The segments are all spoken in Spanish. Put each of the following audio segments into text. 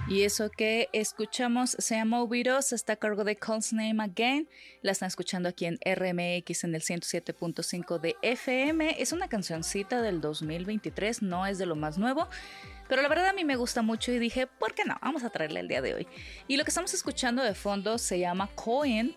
Y eso que escuchamos se llama Obiros, está a cargo de Calls Name Again. La están escuchando aquí en RMX en el 107.5 de FM. Es una cancioncita del 2023, no es de lo más nuevo, pero la verdad a mí me gusta mucho y dije, ¿por qué no? Vamos a traerle el día de hoy. Y lo que estamos escuchando de fondo se llama Kogen,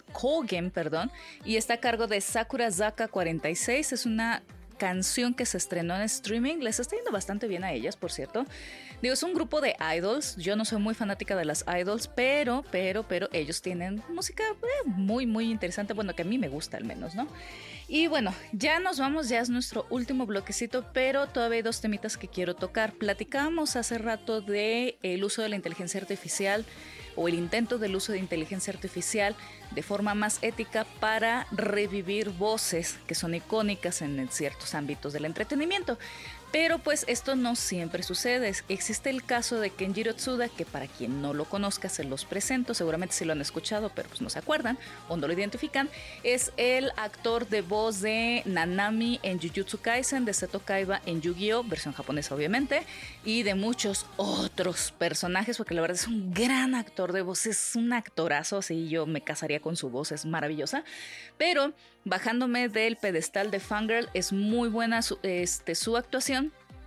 y está a cargo de Sakurazaka 46. Es una canción que se estrenó en streaming. Les está yendo bastante bien a ellas, por cierto. Digo, es un grupo de idols. Yo no soy muy fanática de las idols, pero ellos tienen música muy, muy interesante. Bueno, que a mí me gusta al menos, ¿no? Y bueno, ya nos vamos, ya es nuestro último bloquecito, pero todavía hay dos temitas que quiero tocar. Platicábamos hace rato de el uso de la inteligencia artificial o el intento del uso de inteligencia artificial de forma más ética para revivir voces que son icónicas en ciertos ámbitos del entretenimiento. Pero pues esto no siempre sucede. Existe el caso de Kenjiro Tsuda, que para quien no lo conozca se los presento, seguramente sí lo han escuchado, pero pues no se acuerdan o no lo identifican. Es el actor de voz de Nanami en Jujutsu Kaisen, de Seto Kaiba en Yu-Gi-Oh!, versión japonesa obviamente, y de muchos otros personajes, porque la verdad es un gran actor de voz, es un actorazo, así yo me casaría con su voz, es maravillosa. Pero bajándome del pedestal de fangirl, es muy buena su actuación.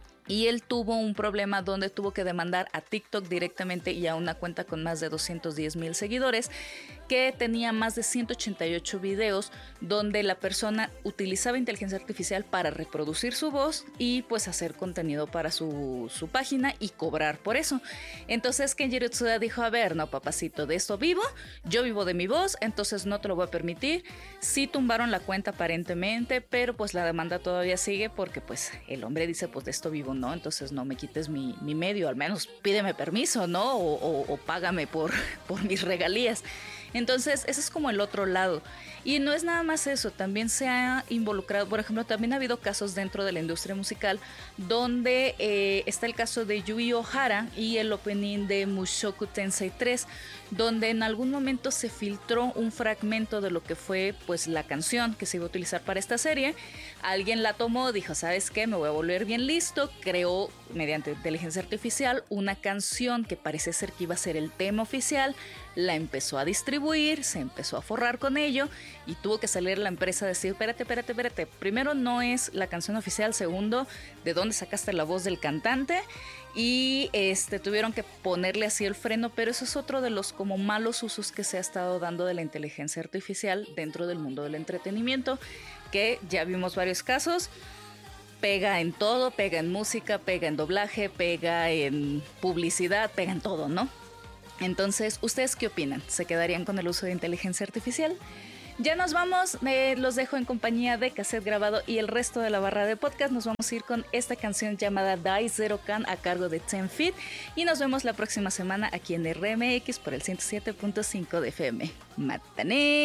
Y él tuvo un problema donde tuvo que demandar a TikTok directamente y a una cuenta con más de 210,000 seguidores que tenía más de 188 videos donde la persona utilizaba inteligencia artificial para reproducir su voz y pues hacer contenido para su página y cobrar por eso. Entonces Kenjiro Tsuda dijo, a ver, no papacito, de esto vivo, yo vivo de mi voz, entonces no te lo voy a permitir. Sí tumbaron la cuenta aparentemente, pero pues la demanda todavía sigue porque pues el hombre dice, pues de esto vivo, ¿no? Entonces no me quites mi medio, al menos pídeme permiso, ¿no? O págame por mis regalías. Entonces, ese es como el otro lado. Y no es nada más eso, también se ha involucrado, por ejemplo, también ha habido casos dentro de la industria musical donde está el caso de Yui Ohara y el opening de Mushoku Tensei 3, donde en algún momento se filtró un fragmento de lo que fue pues la canción que se iba a utilizar para esta serie. Alguien la tomó, dijo, ¿sabes qué? Me voy a volver bien listo, creó mediante inteligencia artificial una canción que parece ser que iba a ser el tema oficial, la empezó a distribuir, se empezó a forrar con ello y tuvo que salir la empresa a decir, espérate, primero no es la canción oficial, segundo, ¿de dónde sacaste la voz del cantante? Y tuvieron que ponerle así el freno, pero eso es otro de los como malos usos que se ha estado dando de la inteligencia artificial dentro del mundo del entretenimiento, que ya vimos varios casos. Pega en todo, pega en música, pega en doblaje, pega en publicidad, pega en todo, ¿no? Entonces, ¿ustedes qué opinan? ¿Se quedarían con el uso de inteligencia artificial? Ya nos vamos, los dejo en compañía de Cassette Grabado y el resto de la barra de podcast. Nos vamos a ir con esta canción llamada Dai Zero Kan a cargo de 10 Feet y nos vemos la próxima semana aquí en RMX por el 107.5 de FM. ¡Matané!